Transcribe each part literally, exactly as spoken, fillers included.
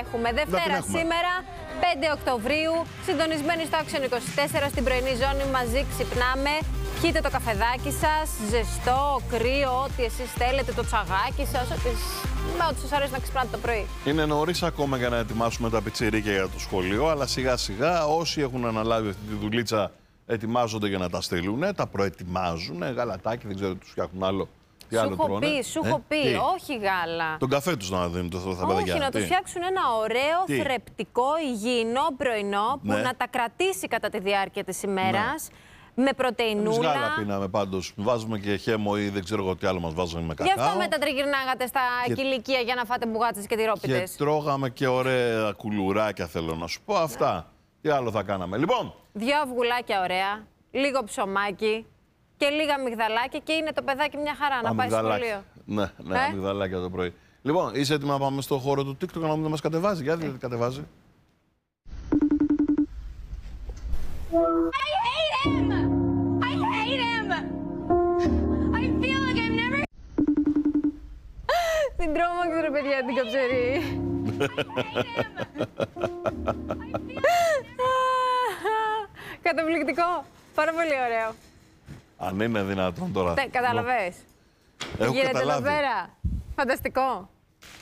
έχουμε. Δευτέρα σήμερα, πέντε Οκτωβρίου, συντονισμένοι στο Action είκοσι τέσσερα στην πρωινή ζώνη. Μαζί ξυπνάμε. Πιείτε το καφεδάκι σας, ζεστό, κρύο, ό,τι εσείς θέλετε, το τσαγάκι σας, ό,τι, ό,τι σας αρέσει να ξυπνάτε το πρωί. Είναι νωρίς ακόμα για να ετοιμάσουμε τα πιτσιρίκια για το σχολείο, αλλά σιγά σιγά όσοι έχουν αναλάβει αυτή τη δουλίτσα ετοιμάζονται για να τα στείλουν, τα προετοιμάζουν, γαλατάκι, δεν ξέρω, τους φτιάχνουν άλλο. Τι σου άλλο έχω τρώνε. πει, σου ε, έχω πει, τι? όχι γάλα. Τον καφέ τους να δίνουν το θα παιδάκια. Όχι, να τους φτιάξουν ένα ωραίο, τι? θρεπτικό, υγιεινό πρωινό που ναι. να τα κρατήσει κατά τη διάρκεια της ημέρας. Ναι. Με πρωτεϊνούλα. Εμείς γάλα πίναμε πάντως. Βάζουμε και χέμο ή δεν ξέρω εγώ τι άλλο μας βάζουμε με κακάο. Γι' αυτό μετά τριγυρνάγατε στα και... κηλικία για να φάτε μπουγάτσες και τυρόπιτες. Και τρώγαμε και ωραία κουλουράκια, θέλω να σου πω. Αυτά. Ναι. Τι άλλο θα κάναμε. Λοιπόν. Δυο αυγουλάκια ωραία, λίγο ψωμάκι και λίγα μυγδαλάκια και είναι το παιδάκι μια χαρά να πάει σχολείο. Ναι, ναι, ε? μυγδαλάκια το πρωί. Λοιπόν, είσαι έτοιμα να πάμε στο χώρο του TikTok να μας κατεβάζει. Για δείτε τι κατεβάζει. I hate him! I hate him! I feel like I've never... Την τρόμαξε ρε παιδιά την καψερή. Καταπληκτικό. Πάρα πολύ ωραίο. Αν είναι δυνατόν τώρα. Τε, καταλαβες. Έχω γίνεται καταλάβει. εδώ πέρα. Φανταστικό.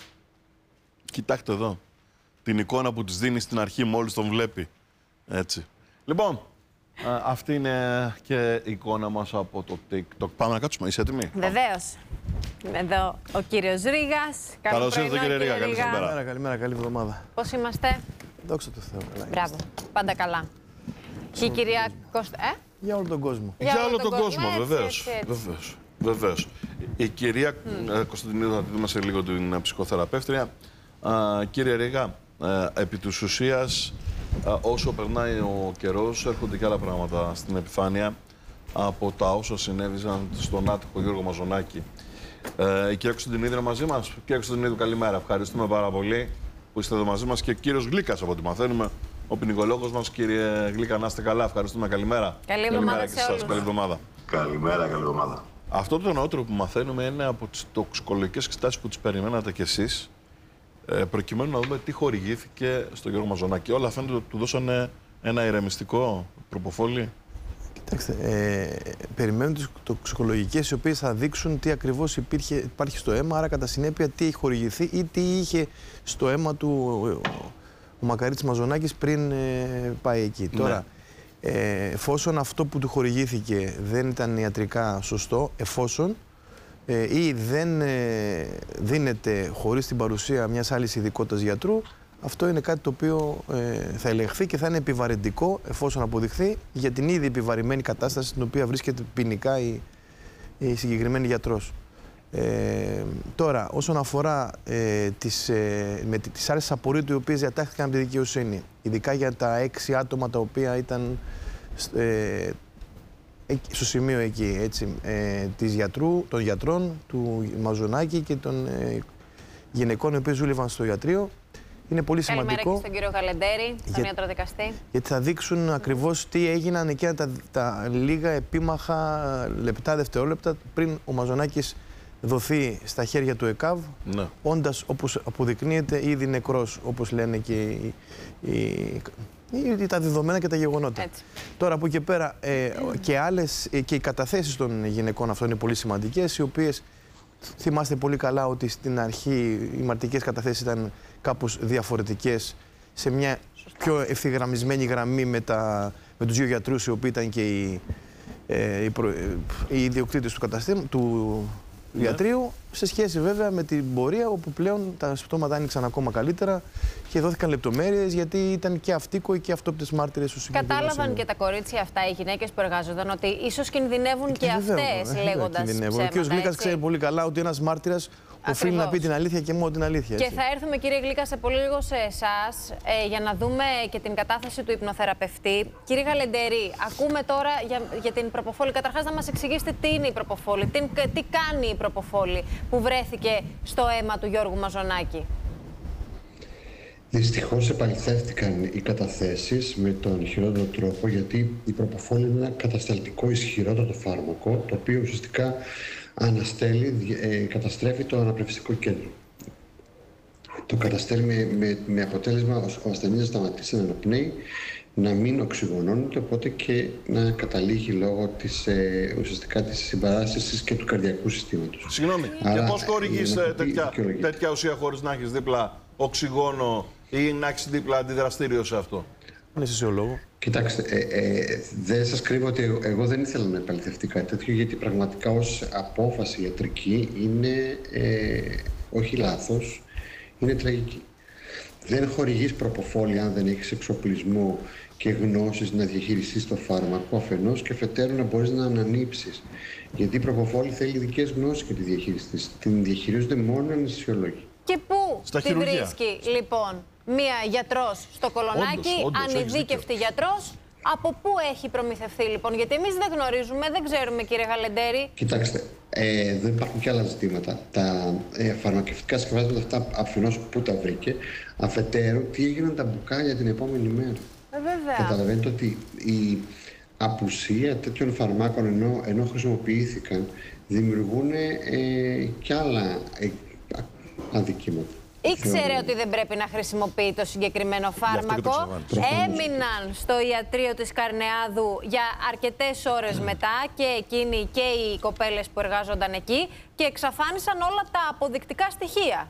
Κοιτάξτε εδώ. Την εικόνα που της δίνει στην αρχή μόλις τον βλέπει. Έτσι. Λοιπόν, α, αυτή είναι και η εικόνα μας από το TikTok. Πάμε να κάτσουμε. Είσαι έτοιμη? Βεβαίως. Είναι εδώ ο κύριος Ρήγας. Καλώς ήρθατε κύριε Ρήγα. Καλημέρα, καλημέρα, καλή εβδομάδα. Πώς είμαστε? Δόξα τω Θεώ. Καλά. Μπράβο. Πάντα καλά. Και η κυρία Κώστα... Ε? Για όλο τον κόσμο. Για, Για όλο τον, τον κόσμο, κόσμο. βεβαίως. Βεβαίως. Βεβαίως. Η κυρία mm. Κωνσταντινίδου, θα τη δούμε σε λίγο, την ψυχοθεραπεύτρια. Α, κύριε Ρήγα, α, επί της ουσίας, α, όσο περνάει ο καιρός, έρχονται και άλλα πράγματα στην επιφάνεια από τα όσα συνέβησαν στον άτυχο Γιώργο Μαζονάκη. Ε, η κυρία Κωνσταντινίδου είναι μαζί μας. Κυρία Κωνσταντινίδου, καλημέρα. Ευχαριστούμε πάρα πολύ που είστε εδώ μαζί μας. Και ο κύριος Γλίκας, από ό,τι μαθαίνουμε, ο ποινικολόγος μας. Κύριε Γλίκα, να είστε καλά. Ευχαριστούμε. Καλημέρα. Καλή εβδομάδα σε όλους. Καλή εβδομάδα. Καλημέρα, καλή εβδομάδα. Αυτό το νεότερο που μαθαίνουμε είναι από τις τοξικολογικές εξετάσεις που τις περιμένατε κι εσείς, προκειμένου να δούμε τι χορηγήθηκε στον Γιώργο Μαζονάκη. Όλα φαίνεται ότι του δώσανε ένα ηρεμιστικό προποφόλι. Κοιτάξτε, ε, περιμένουν τις τοξικολογικές οι οποίες θα δείξουν τι ακριβώς υπήρχε, υπάρχει στο αίμα, άρα κατά συνέπεια τι έχει χορηγηθεί ή τι είχε στο αίμα του ο, ο Μακαρίτης Μαζονάκης πριν ε, πάει εκεί. Ναι. Τώρα, ε, εφόσον αυτό που του χορηγήθηκε δεν ήταν ιατρικά σωστό, εφόσον ε, ή δεν ε, δίνεται χωρίς την παρουσία μιας άλλης ειδικότητας γιατρού, αυτό είναι κάτι το οποίο ε, θα ελεγχθεί και θα είναι επιβαρυντικό εφόσον αποδειχθεί για την ήδη επιβαρημένη κατάσταση στην οποία βρίσκεται ποινικά η, η συγκεκριμένη γιατρός. Ε, τώρα, όσον αφορά ε, τις, ε, με τις άλλες απορίες οι οποίες διατάχθηκαν από τη δικαιοσύνη, ειδικά για τα έξι άτομα τα οποία ήταν ε, στο σημείο εκεί, έτσι, ε, της γιατρού, των γιατρών, του Μαζονάκη και των ε, γυναικών οι οποίες δούλευαν στο ιατρείο, είναι πολύ Καλημέρα σημαντικό. Και στον κύριο Καλεντέρη, τον για, ιατροδικαστή. Γιατί θα δείξουν ακριβώς τι έγιναν εκείνα τα, τα λίγα επίμαχα λεπτά, δευτερόλεπτα πριν ο Μαζονάκης δοθεί στα χέρια του ΕΚΑΒ, ναι. όντας, όπως αποδεικνύεται, ήδη νεκρός, όπως λένε και οι, οι, οι, τα δεδομένα και τα γεγονότα. Έτσι. Τώρα από εκεί πέρα ε, και, άλλες, και οι καταθέσεις των γυναικών αυτών είναι πολύ σημαντικές, οι οποίες θυμάστε πολύ καλά ότι στην αρχή οι μαρτυρικές καταθέσεις ήταν κάπως διαφορετικές, σε μια Σωστά. πιο ευθυγραμμισμένη γραμμή με, τα, με τους δύο γιατρούς οι οποίοι ήταν και οι, ε, οι, προ, ε, οι ιδιοκτήτες του, καταστήμ, του ναι. ιατρείου, σε σχέση βέβαια με την πορεία όπου πλέον τα συμπτώματα άνοιξαν ακόμα καλύτερα και δόθηκαν λεπτομέρειες γιατί ήταν και αυτοίκοοι και αυτόπτες μάρτυρες του συγκεκριμένου. Κατάλαβαν και τα κορίτσια αυτά, οι γυναίκες που εργάζονταν, ότι ίσως κινδυνεύουν και, και αυτές, λέγοντας ψέματα. Ο κ. Γλίκας ξέρει πολύ καλά ότι ένας μάρτυρας οφείλει να πει την αλήθεια και μόνο την αλήθεια. Και έτσι. θα έρθουμε, κύριε Γλίκα, σε πολύ λίγο σε εσάς ε, για να δούμε και την κατάθεση του υπνοθεραπευτή. Κύριε Γαλεντέρη, ακούμε τώρα για, για την προποφόλη. Καταρχάς, να μας εξηγήσετε τι είναι η προποφόλη, τι, τι κάνει η προποφόλη που βρέθηκε στο αίμα του Γιώργου Μαζονάκη. Δυστυχώς επαληθεύτηκαν οι καταθέσεις με τον χειρότερο τρόπο, γιατί η προποφόλη είναι ένα κατασταλτικό ισχυρότατο φάρμακο, το οποίο ουσιαστικά αναστέλει, ε, καταστρέφει το αναπνευστικό κέντρο. Το καταστέλνει με, με, με αποτέλεσμα ο ασθενής να σταματήσει να αναπνέει, να μην οξυγονώνεται, οπότε και να καταλήγει λόγω της, ε, ουσιαστικά της συμπαράστασης και του καρδιακού συστήματος. Συγγνώμη, Άρα, και πώς χορηγείς ε, τέτοια, τέτοια ουσία χωρίς να έχεις δίπλα οξυγόνο ή να έχεις δίπλα αντιδραστήριο σε αυτό? Είναι φυσιολόγο. Κοιτάξτε, ε, ε, δεν σας κρύβω ότι εγώ, εγώ δεν ήθελα να επαληθευτεί κάτι τέτοιο, γιατί πραγματικά ως απόφαση ιατρική είναι ε, όχι λάθος, είναι τραγική. Δεν χορηγείς προποφόλη αν δεν έχεις εξοπλισμό και γνώσεις να διαχειριστείς το φάρμακο αφενός, και αφετέρου να μπορείς να ανανύψεις. Γιατί η προποφόλη θέλει ειδικές γνώσεις και τη διαχειριστείς. Την διαχειρίζονται μόνο αναισθησιολόγοι. Και πού Στα τη χειρουργεία. βρίσκει λοιπόν μία γιατρός στο Κολονάκι, Όντως, όντως, έχεις ανειδίκευτη γιατρός? Από πού έχει προμηθευτεί λοιπόν? Γιατί εμείς δεν γνωρίζουμε, δεν ξέρουμε, κύριε Γαλεντέρη. Κοιτάξτε, ε, εδώ υπάρχουν και άλλα ζητήματα. Τα ε, φαρμακευτικά σκευάσματα αυτά αφενός πού τα βρήκε, αφετέρου τι έγιναν τα μπουκάλια την επόμενη μέρα. Ε, βέβαια. Καταλαβαίνετε ότι η απουσία τέτοιων φαρμάκων ενώ, ενώ χρησιμοποιήθηκαν δημιουργούν ε, και άλλα ε, αδικήματα. Ήξερε Θεωρώ. ότι δεν πρέπει να χρησιμοποιεί το συγκεκριμένο αυτό και το φάρμακο. ξεβάλει. Έμειναν στο ιατρείο της Καρνεάδου για αρκετές ώρες μετά και εκείνοι και οι κοπέλες που εργάζονταν εκεί και εξαφάνισαν όλα τα αποδεικτικά στοιχεία.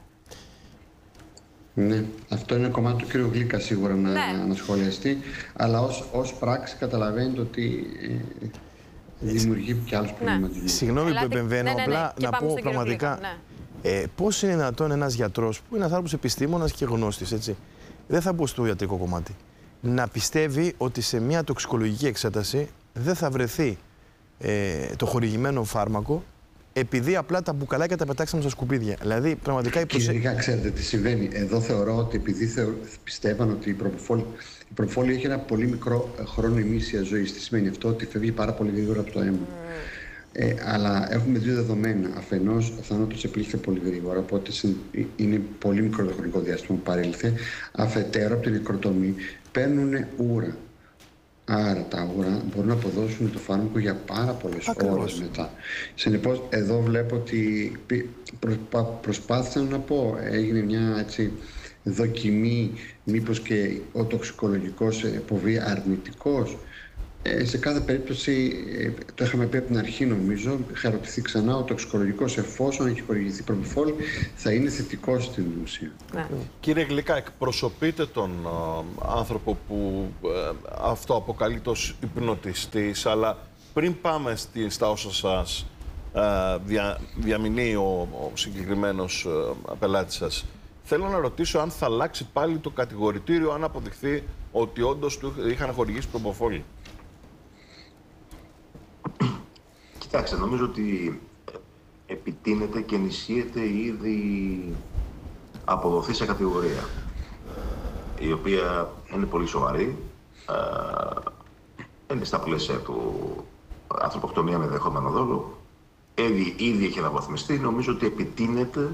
Ναι, αυτό είναι κομμάτι του κύριου Γλίκα σίγουρα να, Ναι. να σχολιαστεί, αλλά ως, ως πράξη καταλαβαίνετε ότι ε, δημιουργεί και άλλους προβληματισμούς. Συγγνώμη που Ελάτε- επεμβαίνω, ναι, ναι, ναι. απλά Και να πάμε πω στον κύριο πραγματικά. Γλίκα, ναι. Ε, πώς είναι δυνατόν ένας γιατρός, που είναι άνθρωπος επιστήμονας και γνώστης, έτσι, δεν θα μπω στο ιατρικό κομμάτι, να πιστεύει ότι σε μια τοξικολογική εξέταση δεν θα βρεθεί ε, το χορηγημένο φάρμακο, επειδή απλά τα μπουκαλάκια τα πετάξαμε στα σκουπίδια. Δηλαδή, πραγματικά η Κύριε προσε... Γλίκα, ξέρετε τι συμβαίνει. Εδώ θεωρώ ότι επειδή θεω... πιστεύαν ότι η προποφόλη, η προποφόλη έχει ένα πολύ μικρό χρόνο ημίσιας ζωής. Τι σημαίνει αυτό? Ότι φεύγει πάρα πολύ γρήγορα από το αίμα. Ε, αλλά έχουμε δύο δεδομένα. Αφενός, ο θάνατος επήλθε πολύ γρήγορα, οπότε είναι πολύ μικρό το χρονικό διάστημα που παρήλθε. Αφετέρου, από την νεκροτομή παίρνουν ούρα. Άρα τα ούρα μπορούν να αποδώσουν το φάρμακο για πάρα πολλές ώρες μετά. Συνεπώς, εδώ βλέπω ότι προσπά, προσπάθησα να πω, έγινε μια έτσι, δοκιμή, μήπως και ο τοξικολογικός αποβεί αρνητικός. Ε, σε κάθε περίπτωση, ε, το είχαμε πει από την αρχή νομίζω, είχα ρωτηθεί ξανά, ο τοξικολογικός, εφόσον έχει χορηγηθεί προποφόλη, θα είναι θετικός στην ουσία. Ναι. Κύριε Γλυκά, εκπροσωπείτε τον α, άνθρωπο που ε, αυτό αποκαλείται ως υπνοτιστής, αλλά πριν πάμε στη, στα όσα σας ε, δια, διαμηνύει ο, ο συγκεκριμένος ε, πελάτης σας, θέλω να ρωτήσω αν θα αλλάξει πάλι το κατηγορητήριο, αν αποδειχθεί ότι όντως του είχαν χορηγήσει προποφόλη. Κοιτάξτε, νομίζω ότι επιτείνεται και ενισχύεται ήδη αποδοθήσα κατηγορία, η οποία είναι πολύ σοβαρή, είναι στα πλαίσια του ανθρωποκτονία με δεχόμενο δόλο, ήδη, ήδη έχει αναβαθμιστεί, νομίζω ότι επιτείνεται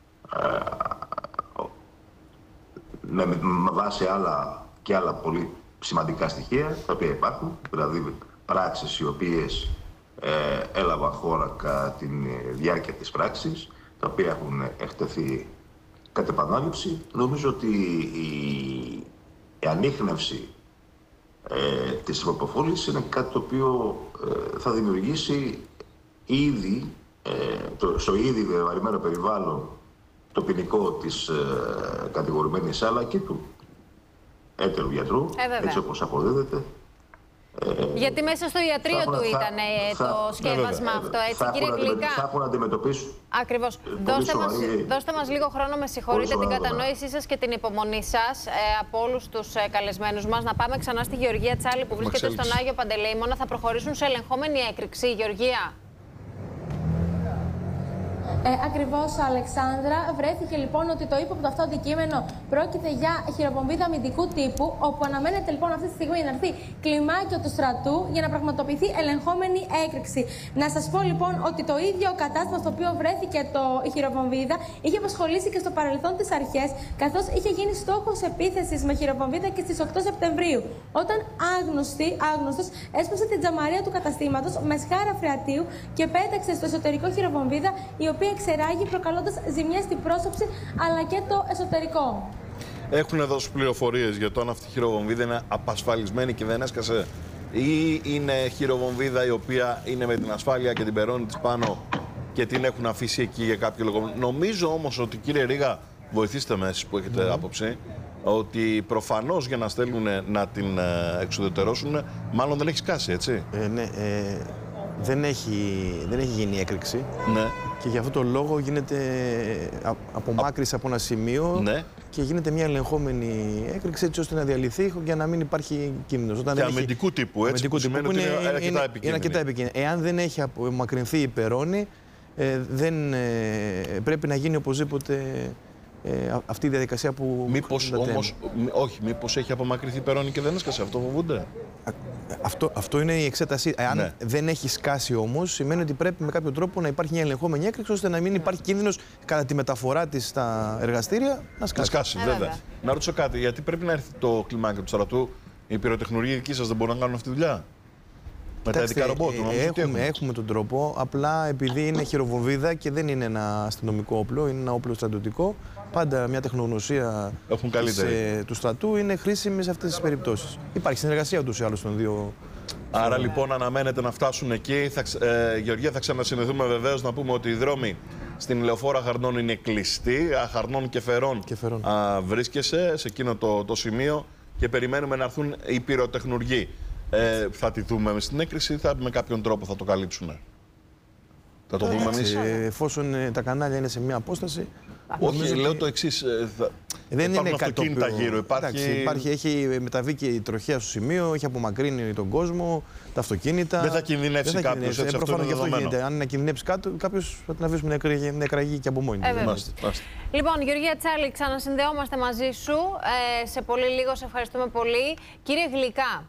με, με βάση άλλα και άλλα πολύ σημαντικά στοιχεία, τα οποία υπάρχουν, δηλαδή πράξεις οι οποίες ε, έλαβαν χώρα κατά τη διάρκεια της πράξης, τα οποία έχουν εκτεθεί κατ' επανάληψη. Νομίζω ότι η, η ανίχνευση ε, της προποφόλης είναι κάτι το οποίο ε, θα δημιουργήσει ήδη, ε, το, στο ήδη βεβαρημένο περιβάλλον το ποινικό της ε, κατηγορουμένης αλλά και του έτερου γιατρού, ε, έτσι όπως αποδίδεται. Γιατί μέσα στο ιατρείο του ήταν το σκεύασμα αυτό, έτσι, κύριε Γλυκά. Θα έχουν να αντιμετωπίσουν. Ακριβώς. Δώστε μας, δώστε μας λίγο χρόνο, με συγχωρείτε, την κατανόησή σας και την υπομονή σας ε, από όλους τους ε, καλεσμένους μας. Να πάμε ξανά στη Γεωργία Τσάλη που βρίσκεται στον Άγιο Παντελεήμονα. Θα προχωρήσουν σε ελεγχόμενη έκρηξη. Γεωργία. Ε, Ακριβώς, Αλεξάνδρα. Βρέθηκε λοιπόν ότι το ύποπτο αυτό αντικείμενο πρόκειται για χειροπομπίδα αμυντικού τύπου, όπου αναμένεται λοιπόν αυτή τη στιγμή να έρθει κλιμάκιο του στρατού για να πραγματοποιηθεί ελεγχόμενη έκρηξη. Να σας πω λοιπόν ότι το ίδιο κατάστημα στο οποίο βρέθηκε το, η χειροπομπίδα είχε απασχολήσει και στο παρελθόν τις αρχές, καθώς είχε γίνει στόχος επίθεσης με χειροπομπίδα και στις οκτώ Σεπτεμβρίου, όταν άγνωστοι, άγνωστος έσπασε την τζαμαρία του καταστήματος με σχάρα φρεατίου και πέταξε στο εσωτερικό χειροπομπίδα, η οποία οποία εξεράγει προκαλώντας ζημιές στην πρόσωψη αλλά και το εσωτερικό. Έχουν δώσει πληροφορίες για το αν αυτή η χειροβομβίδα είναι απασφαλισμένη και δεν έσκασε, ή είναι χειροβομβίδα η οποία είναι με την ασφάλεια και την περώνει της πάνω και την έχουν αφήσει εκεί για κάποιο λόγο. Νομίζω όμως ότι, κύριε Ρήγα, βοηθήστε με εσείς που έχετε mm. άποψη, ότι προφανώς για να στέλνουν να την εξουδετερώσουν, μάλλον δεν έχει σκάσει, έτσι. Ε, ναι, ε, δεν, έχει, δεν έχει γίνει έκρηξη. Ναι. Και για αυτό το λόγο γίνεται απομάκρυση από ένα σημείο ναι. και γίνεται μια ελεγχόμενη έκρηξη έτσι ώστε να διαλυθεί για να μην υπάρχει κίνδυνος. Και αμυντικού έχει... τύπου, έτσι, αμυντικού που σημαίνει ότι είναι, είναι αρκετά επικίνδυνη. Είναι αρκετά επικίνδυνη. Εάν δεν έχει απομακρυνθεί η περώνη, ε, δεν ε, πρέπει να γίνει οπωσδήποτε ε, αυτή η διαδικασία που... Μήπως όμως, όχι, μήπως έχει απομακρυνθεί η περώνη και δεν έσκασε, αυτό φοβούνται. Αυτό, αυτό είναι η εξέταση. Εάν ναι. δεν έχει σκάσει όμως, σημαίνει ότι πρέπει με κάποιο τρόπο να υπάρχει μια ελεγχόμενη έκρηξη ώστε να μην υπάρχει κίνδυνος κατά τη μεταφορά της στα εργαστήρια να σκάσει. Να σκάσει, ε, βέβαια. βέβαια. Να ρωτήσω κάτι, γιατί πρέπει να έρθει το κλιμάκιο του στρατού, οι πυροτεχνουργοί δικοί σας δεν μπορούν να κάνουν αυτή τη δουλειά? Με τα ειδικά ρομπότ, ε, έχουμε, έχουμε τον τρόπο. Απλά επειδή είναι χειροβομβίδα και δεν είναι ένα αστυνομικό όπλο, είναι ένα όπλο στρατιωτικό. Πάντα μια τεχνογνωσία της, ε, του στρατού είναι χρήσιμη σε αυτές τις περιπτώσεις. Υπάρχει συνεργασία ούτως ή άλλως των δύο. Άρα ε... λοιπόν αναμένεται να φτάσουν εκεί. Θα, ε, Γεωργία, θα ξανασυνδεθούμε βεβαίως. Να πούμε ότι οι δρόμοι στην Λεωφόρο Αχαρνών είναι κλειστοί. Αχαρνών και Φερών, και Φερών. Α, βρίσκεσαι σε εκείνο το, το σημείο και περιμένουμε να έρθουν οι πυροτεχνουργοί. Ε, θα τη δούμε στην έκρηξη ή θα με κάποιον τρόπο θα το καλύψουν? Θα το δούμε εμείς. Εφόσον ε, τα κανάλια είναι σε μια απόσταση. Όχι, λέω το εξής. Ε, θα... Δεν υπάρχουν είναι αυτοκίνητα οποίο... γύρω. Υπάρχει... Εντάξει, υπάρχει... Έχει μεταβεί και η τροχέα στο σημείο, έχει απομακρύνει τον κόσμο, τα αυτοκίνητα. Δεν θα κινδυνεύσει κάποιο. Ε, Προφανώς και αυτό γίνεται. Αν να κινδυνεύσει κάποιο, θα την αφήσουμε να εκραγεί και από μόνη ε, της. Λοιπόν, Γεωργία Τσάλη, ξανασυνδεόμαστε μαζί σου. Ε, σε πολύ λίγο, σε ευχαριστούμε πολύ. Κύριε Γλυκά,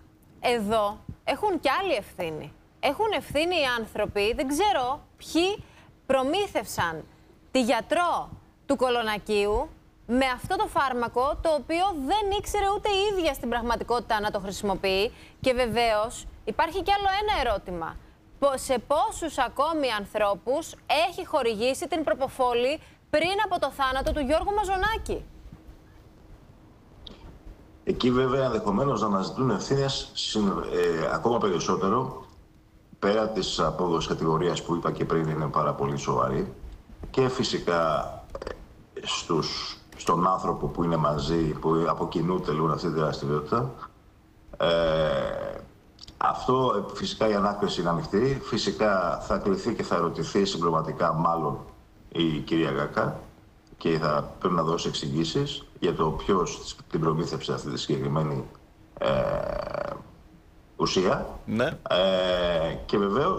εδώ έχουν κι άλλη ευθύνη. Έχουν ευθύνη οι άνθρωποι, δεν ξέρω ποιοι προμήθευσαν τη γιατρό του Κολονακίου με αυτό το φάρμακο, το οποίο δεν ήξερε ούτε η ίδια στην πραγματικότητα να το χρησιμοποιεί. Και βεβαίως υπάρχει κι άλλο ένα ερώτημα. Σε πόσους ακόμη ανθρώπους έχει χορηγήσει την προποφόλη πριν από το θάνατο του Γιώργου Μαζονάκη? Εκεί βέβαια ενδεχομένως να αναζητούν ευθύνες ε, ακόμα περισσότερο, πέρα της απόδοσης κατηγορίας που είπα και πριν είναι πάρα πολύ σοβαρή, και φυσικά στους, στον άνθρωπο που είναι μαζί, που από κοινού τελούν αυτή τη δραστηριότητα. Ε, αυτό φυσικά η ανάκριση είναι ανοιχτή. Φυσικά θα κληθεί και θα ερωτηθεί συμπληρωματικά μάλλον η κυρία Γκάκα και θα πρέπει να δώσει εξηγήσεις για το ποιος την προμήθευσε αυτή τη συγκεκριμένη ε, ουσία. Ναι. Ε, και βεβαίως